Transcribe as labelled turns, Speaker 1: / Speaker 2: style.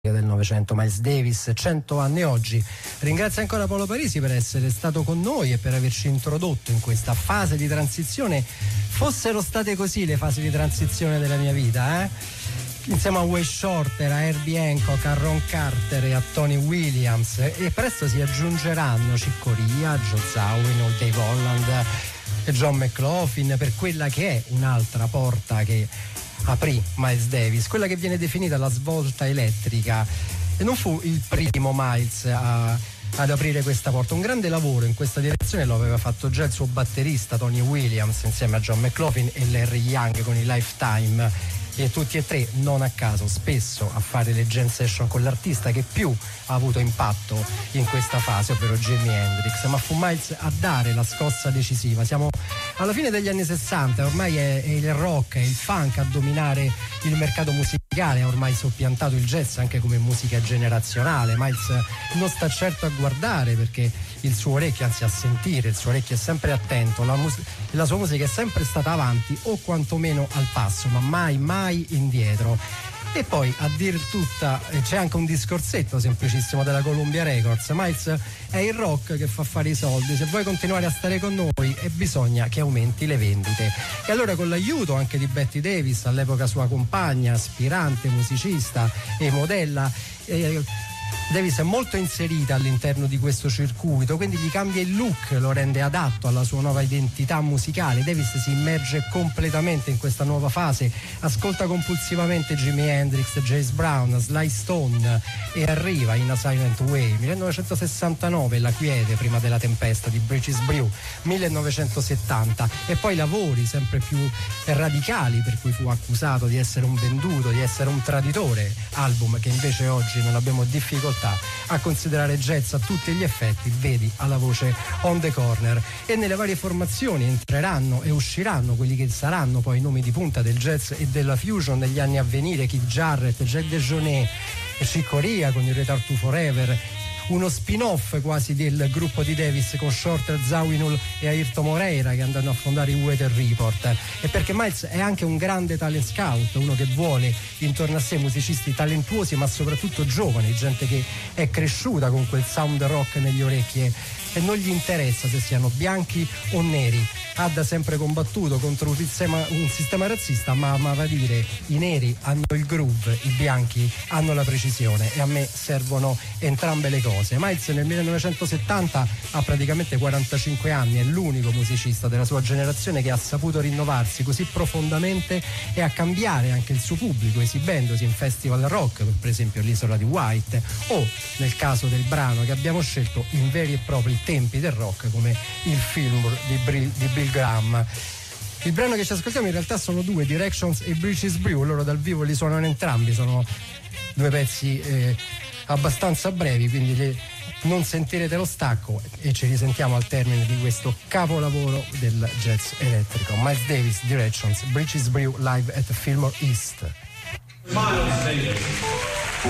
Speaker 1: del Novecento. Miles Davis, 100 anni oggi. Ringrazio ancora Paolo Parisi per essere stato con noi e per averci introdotto in questa fase di transizione. Fossero state così le fasi di transizione della mia vita, insieme a Way Shorter, a Herbie Hancock, a Ron Carter e a Tony Williams, e presto si aggiungeranno Chick Corea, Joe Zawinul, Dave Holland e John McLaughlin, per quella che è un'altra porta che aprì Miles Davis, quella che viene definita la svolta elettrica. E non fu il primo Miles ad aprire questa porta. Un grande lavoro in questa direzione lo aveva fatto già il suo batterista Tony Williams insieme a John McLaughlin e Larry Young con i Lifetime, e tutti e tre, non a caso, spesso a fare le jam session con l'artista che più ha avuto impatto in questa fase, ovvero Jimi Hendrix. Ma fu Miles a dare la scossa decisiva. Siamo alla fine degli anni 60, ormai è il rock, è il funk a dominare il mercato musicale, ha ormai soppiantato il jazz anche come musica generazionale. Miles non sta certo a guardare, perché il suo orecchio, anzi a sentire, il suo orecchio è sempre attento, la sua musica è sempre stata avanti o quantomeno al passo, ma mai indietro. E poi a dir tutta c'è anche un discorsetto semplicissimo della Columbia Records: Miles è il rock che fa fare i soldi, se vuoi continuare a stare con noi bisogna che aumenti le vendite. E allora, con l'aiuto anche di Betty Davis, all'epoca sua compagna, aspirante musicista e modella, Davis è molto inserita all'interno di questo circuito, quindi gli cambia il look, lo rende adatto alla sua nuova identità musicale. Davis si immerge completamente in questa nuova fase, ascolta compulsivamente Jimi Hendrix, James Brown, Sly Stone, e arriva in A Silent Way. 1969 La quiete prima della tempesta di Bridges Brew, 1970, e poi lavori sempre più radicali, per cui fu accusato di essere un venduto, di essere un traditore, album che invece oggi non abbiamo difficoltà a considerare jazz a tutti gli effetti, vedi alla voce On the Corner. E nelle varie formazioni entreranno e usciranno quelli che saranno poi i nomi di punta del jazz e della fusion negli anni a venire: Keith Jarrett, Jack DeJohnette, Chick Corea con il Return to Forever, uno spin-off quasi del gruppo di Davis con Shorter, Zawinul e Airto Moreira, che andranno a fondare i Weather Report. E perché Miles è anche un grande talent scout, uno che vuole intorno a sé musicisti talentuosi ma soprattutto giovani, gente che è cresciuta con quel sound rock negli orecchi e non gli interessa se siano bianchi o neri. Ha da sempre combattuto contro un sistema razzista, ma amava dire: i neri hanno il groove, i bianchi hanno la precisione, e a me servono entrambe le cose. Miles nel 1970 ha praticamente 45 anni, è l'unico musicista della sua generazione che ha saputo rinnovarsi così profondamente e a cambiare anche il suo pubblico, esibendosi in festival rock, per esempio l'Isola di White, o nel caso del brano che abbiamo scelto, in veri e propri tempi del rock, come il Fillmore di Bill Graham. Il brano che ci ascoltiamo in realtà sono due, Directions e Bridges Brew. Loro dal vivo li suonano entrambi, sono due pezzi abbastanza brevi, quindi non sentirete lo stacco, e ci risentiamo al termine di questo capolavoro del jazz elettrico. Miles Davis, Directions, Bridges Brew live at Fillmore East.
Speaker 2: Miles Davis.